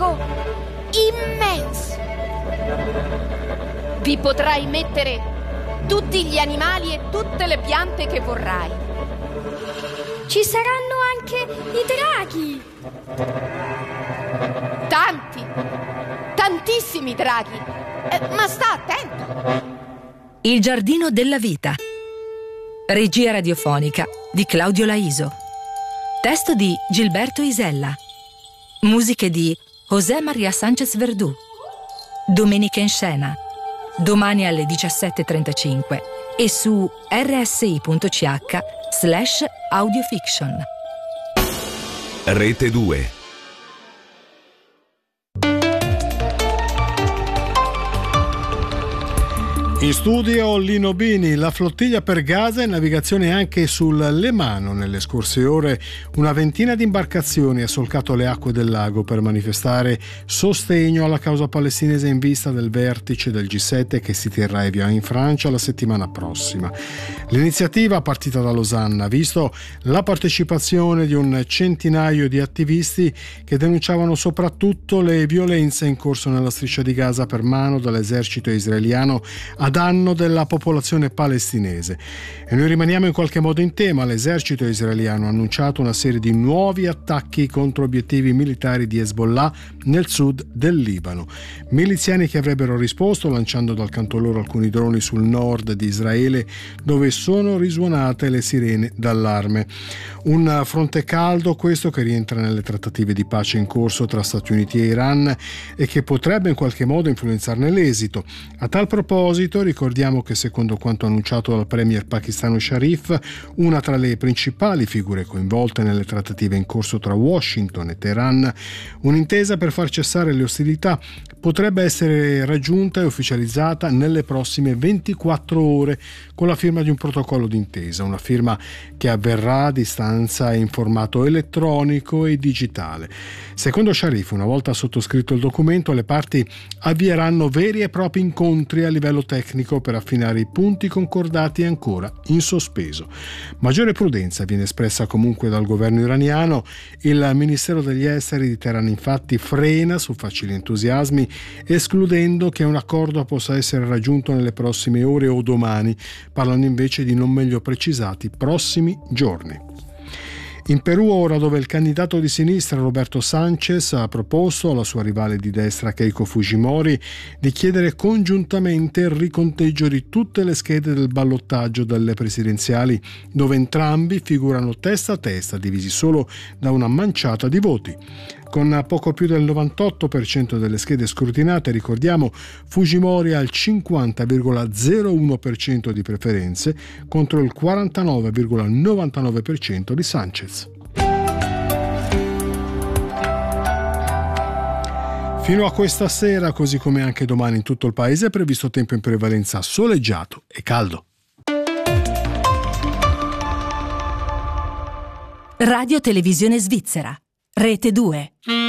parco immenso. Vi potrai mettere tutti gli animali e tutte le piante che vorrai. Ci saranno anche i draghi. Tantissimi draghi. Ma sta attento. Il giardino della vita. Regia radiofonica di Claudio Laiso. Testo di Gilberto Isella. Musiche di José María Sánchez Verdú. Domenica in scena. Domani alle 17:35 e su rsi.ch/audiofiction. Rete 2. In studio Lino Bini. La flottiglia per Gaza in navigazione anche sul Lemano. Nelle scorse ore una ventina di imbarcazioni ha solcato le acque del lago per manifestare sostegno alla causa palestinese in vista del vertice del G7 che si terrà a Evian in Francia la settimana prossima. L'iniziativa, partita da Losanna, ha visto la partecipazione di un centinaio di attivisti che denunciavano soprattutto le violenze in corso nella striscia di Gaza per mano dell'esercito israeliano a danno della popolazione palestinese. E noi rimaniamo in qualche modo in tema. L'esercito israeliano ha annunciato una serie di nuovi attacchi contro obiettivi militari di Hezbollah nel sud del Libano. Miliziani che avrebbero risposto lanciando dal canto loro alcuni droni sul nord di Israele, dove sono risuonate le sirene d'allarme. Un fronte caldo questo che rientra nelle trattative di pace in corso tra Stati Uniti e Iran e che potrebbe in qualche modo influenzarne l'esito. A tal proposito ricordiamo che secondo quanto annunciato dal premier pakistano Sharif, una tra le principali figure coinvolte nelle trattative in corso tra Washington e Teheran, un'intesa per far cessare le ostilità potrebbe essere raggiunta e ufficializzata nelle prossime 24 ore con la firma di un protocollo d'intesa, una firma che avverrà a distanza in formato elettronico e digitale. Secondo Sharif, una volta sottoscritto il documento, le parti avvieranno veri e propri incontri a livello tecnico per affinare i punti concordati ancora in sospeso. Maggiore prudenza viene espressa comunque dal governo iraniano. Il Ministero degli Esteri di Teheran infatti frena su facili entusiasmi, escludendo che un accordo possa essere raggiunto nelle prossime ore o domani, parlando invece di non meglio precisati prossimi giorni. In Perù ora, dove il candidato di sinistra Roberto Sanchez ha proposto alla sua rivale di destra Keiko Fujimori di chiedere congiuntamente il riconteggio di tutte le schede del ballottaggio delle presidenziali, dove entrambi figurano testa a testa, divisi solo da una manciata di voti. Con poco più del 98% delle schede scrutinate, ricordiamo, Fujimori ha il 50,01% di preferenze contro il 49,99% di Sanchez. Fino a questa sera, così come anche domani in tutto il paese, è previsto tempo in prevalenza soleggiato e caldo. Radio Televisione Svizzera, Rete 2.